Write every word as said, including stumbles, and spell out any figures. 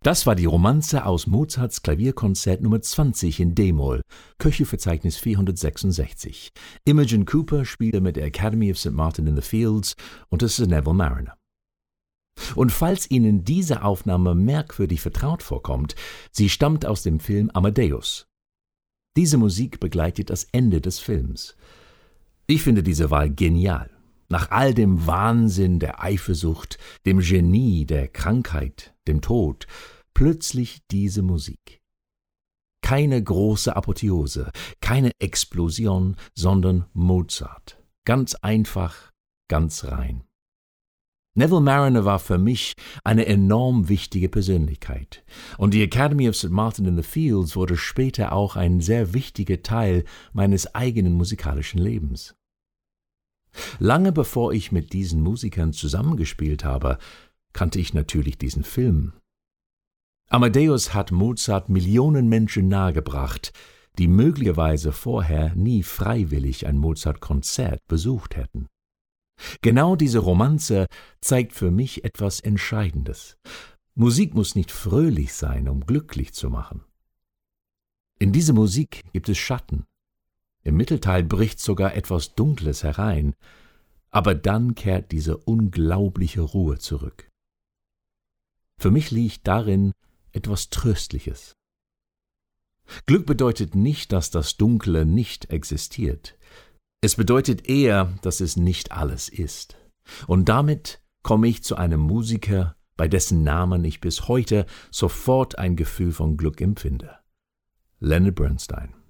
Das war die Romanze aus Mozarts Klavierkonzert Nummer zwanzig in D-Moll, Köchelverzeichnis vierhundertsechsundsechzig. Imogen Cooper spielte mit der Academy of Saint Martin in the Fields und das ist Neville Marriner. Und falls Ihnen diese Aufnahme merkwürdig vertraut vorkommt, sie stammt aus dem Film Amadeus. Diese Musik begleitet das Ende des Films. Ich finde diese Wahl genial. Nach all dem Wahnsinn der Eifersucht, dem Genie der Krankheit, dem Tod, plötzlich diese Musik. Keine große Apotheose, keine Explosion, sondern Mozart. Ganz einfach, ganz rein. Neville Marriner war für mich eine enorm wichtige Persönlichkeit, und die Academy of Saint Martin in the Fields wurde später auch ein sehr wichtiger Teil meines eigenen musikalischen Lebens. Lange bevor ich mit diesen Musikern zusammengespielt habe, kannte ich natürlich diesen Film. Amadeus hat Mozart Millionen Menschen nahegebracht, die möglicherweise vorher nie freiwillig ein Mozart-Konzert besucht hätten. Genau diese Romanze zeigt für mich etwas Entscheidendes. Musik muss nicht fröhlich sein, um glücklich zu machen. In dieser Musik gibt es Schatten. Im Mittelteil bricht sogar etwas Dunkles herein, aber dann kehrt diese unglaubliche Ruhe zurück. Für mich liegt darin etwas Tröstliches. Glück bedeutet nicht, dass das Dunkle nicht existiert. Es bedeutet eher, dass es nicht alles ist. Und damit komme ich zu einem Musiker, bei dessen Namen ich bis heute sofort ein Gefühl von Glück empfinde. Leonard Bernstein.